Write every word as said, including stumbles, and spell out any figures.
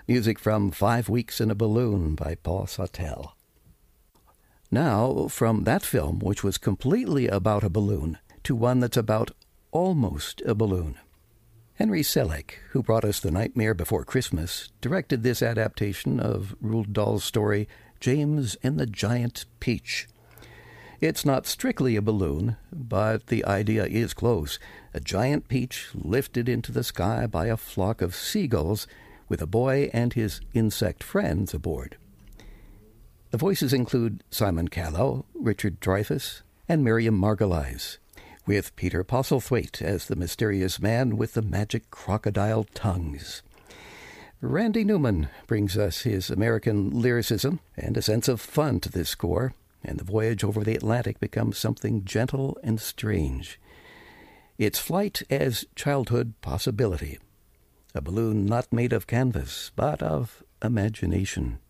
Music from Five Weeks in a Balloon by Paul Sawtelle. Now, from that film, which was completely about a balloon, to one that's about almost a balloon. Henry Selick, who brought us The Nightmare Before Christmas, directed this adaptation of Roald Dahl's story, James and the Giant Peach. It's not strictly a balloon, but the idea is close. A giant peach lifted into the sky by a flock of seagulls, with a boy and his insect friends aboard. The voices include Simon Callow, Richard Dreyfuss, and Miriam Margolyes, with Peter Postlethwaite as the mysterious man with the magic crocodile tongues. Randy Newman brings us his American lyricism and a sense of fun to this score, and the voyage over the Atlantic becomes something gentle and strange. Its flight as childhood possibility. A balloon not made of canvas, but of imagination.